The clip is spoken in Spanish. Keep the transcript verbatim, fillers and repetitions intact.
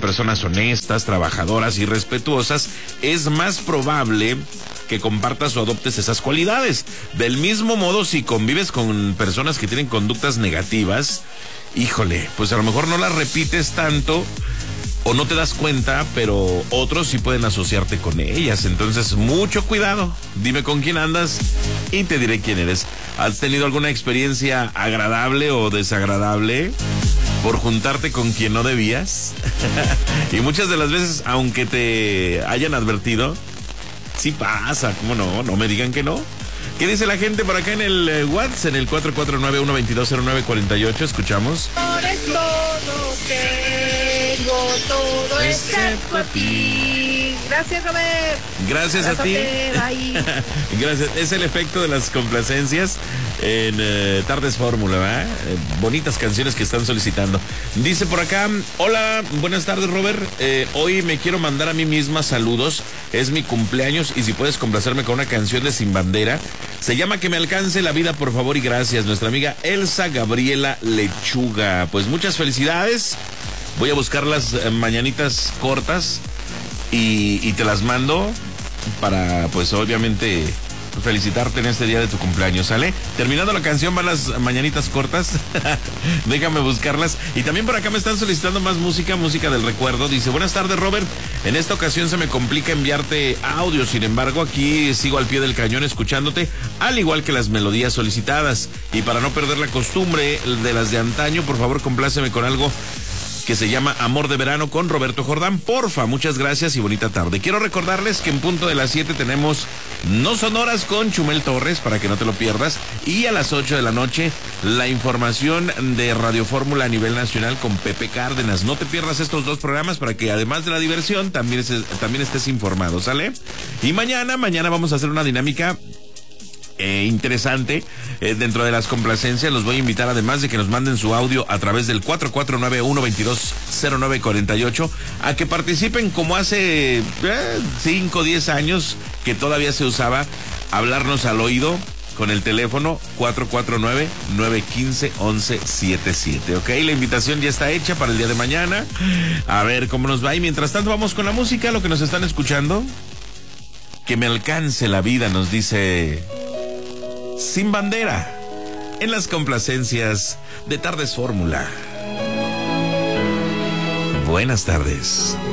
personas honestas, trabajadoras y respetuosas, es más probable que compartas o adoptes esas cualidades. Del mismo modo, si convives con personas que tienen conductas negativas, híjole, pues a lo mejor no las repites tanto o no te das cuenta, pero otros sí pueden asociarte con ellas. Entonces, mucho cuidado. Dime con quién andas y te diré quién eres. ¿Has tenido alguna experiencia agradable o desagradable por juntarte con quien no debías? Y muchas de las veces, aunque te hayan advertido, sí pasa, ¿cómo no? No me digan que no. ¿Qué dice la gente por acá en el eh, WhatsApp? En el cuatro cuatro nueve, uno dos dos, cero nueve cuatro ocho. Escuchamos. Por esto no tengo todo excepto a ti. Gracias, Robert. Gracias a ti. Gracias. Es el efecto de las complacencias en eh, Tardes Fórmula, ¿verdad? Eh, bonitas canciones que están solicitando. Dice por acá, hola, buenas tardes, Robert. Eh, hoy me quiero mandar a mí misma saludos. Es mi cumpleaños y si puedes complacerme con una canción de Sin Bandera. Se llama Que me alcance la vida, por favor, y gracias. Nuestra amiga Elsa Gabriela Lechuga. Pues muchas felicidades. Voy a buscar las eh, mañanitas cortas y, y te las mando para, pues obviamente, felicitarte en este día de tu cumpleaños, ¿sale? Terminando la canción van las mañanitas cortas. Déjame buscarlas. Y también por acá me están solicitando más música, música del recuerdo. Dice, buenas tardes, Robert. En esta ocasión se me complica enviarte audio. Sin embargo, aquí sigo al pie del cañón escuchándote, al igual que las melodías solicitadas. Y para no perder la costumbre de las de antaño, por favor, compláceme con algo que se llama Amor de Verano con Roberto Jordán. Porfa, muchas gracias y bonita tarde. Quiero recordarles que en punto de las siete tenemos No Sonoras con Chumel Torres, para que no te lo pierdas. Y a las ocho de la noche, la información de Radio Fórmula a nivel nacional con Pepe Cárdenas. No te pierdas estos dos programas para que además de la diversión, también, es, también estés informado, ¿sale? Y mañana, mañana vamos a hacer una dinámica Eh, interesante eh, dentro de las complacencias. Los voy a invitar, además de que nos manden su audio a través del cuatro cuatro nueve, uno dos dos, cero nueve cuatro ocho, a que participen como hace cinco o diez años que todavía se usaba hablarnos al oído con el teléfono cuatro cuatro nueve, nueve uno cinco, once setenta y siete. Ok, la invitación ya está hecha para el día de mañana. A ver cómo nos va. Y mientras tanto vamos con la música, lo que nos están escuchando. Que me alcance la vida, nos dice Sin Bandera, en las complacencias de Tardes Fórmula. Buenas tardes.